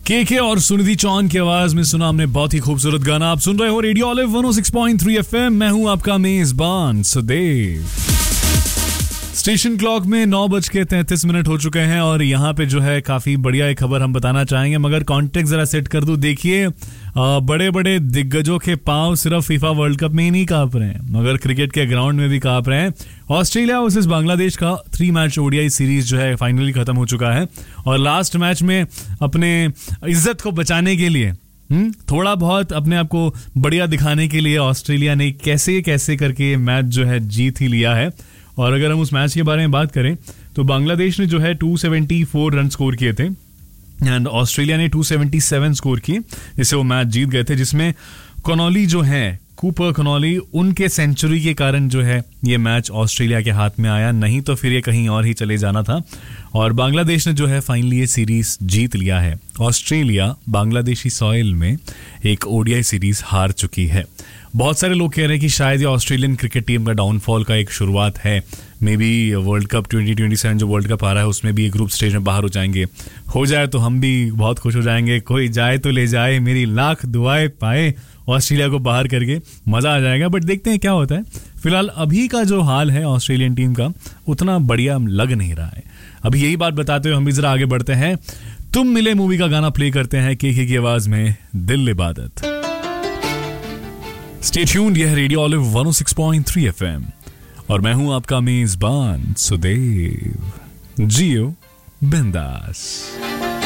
के और सुनिधि चौहान की आवाज में सुना हमने बहुत ही खूबसूरत गाना। आप सुन रहे हो रेडियो ऑलिव 106.3 एफएम। मैं हूं आपका मेजबान सुदेव। स्टेशन क्लॉक में 9:33 हो चुके हैं और यहाँ पे जो है काफी बढ़िया एक खबर हम बताना चाहेंगे, मगर कॉन्टेक्स्ट जरा सेट कर दूं। देखिए, बड़े बड़े दिग्गजों के पांव सिर्फ फीफा वर्ल्ड कप में ही नहीं कांप रहे हैं, मगर क्रिकेट के ग्राउंड में भी कांप रहे हैं। ऑस्ट्रेलिया वर्सेस बांग्लादेश का 3 मैच ओडीआई सीरीज जो है फाइनली खत्म हो चुका है और लास्ट मैच में अपने इज्जत को बचाने के लिए थोड़ा बहुत अपने आप को बढ़िया दिखाने के लिए ऑस्ट्रेलिया ने कैसे कैसे करके मैच जो है जीत ही लिया है। और अगर हम उस मैच के बारे में बात करें तो बांग्लादेश ने जो है 274 रन स्कोर किए थे एंड ऑस्ट्रेलिया ने 277 स्कोर किए, जिससे वो मैच जीत गए थे, जिसमें कनॉली जो है, कूपर कनॉली, उनके सेंचुरी के कारण जो है ये मैच ऑस्ट्रेलिया के हाथ में आया, नहीं तो फिर ये कहीं और ही चले जाना था। और बांग्लादेश ने जो है फाइनली ये सीरीज जीत लिया है। ऑस्ट्रेलिया बांग्लादेशी सॉइल में एक ओडीआई सीरीज हार चुकी है। बहुत सारे लोग कह रहे हैं कि शायद ये ऑस्ट्रेलियन क्रिकेट टीम का डाउनफॉल का एक शुरुआत है। मे बी वर्ल्ड कप 2027 जो वर्ल्ड कप आ रहा है उसमें भी ग्रुप स्टेज में बाहर हो जाएंगे। हो जाए तो हम भी बहुत खुश हो जाएंगे। कोई जाए तो ले जाए, मेरी लाख दुआएं पाए ऑस्ट्रेलिया को बाहर करके, मजा आ जाएगा। बट देखते हैं क्या होता है। फिलहाल अभी का जो हाल है ऑस्ट्रेलियन टीम का उतना बढ़िया लग नहीं रहा है। अभी यही बात बताते हुए हम भी जरा आगे बढ़ते हैं। तुम मिले मूवी का गाना प्ले करते हैं के की आवाज में, दिल इबादत। स्टे ट्यून्ड, यह रेडियो ऑलिव 106.3 एफएम और मैं हूं आपका मेजबान सुदेव। जियो बिंदास।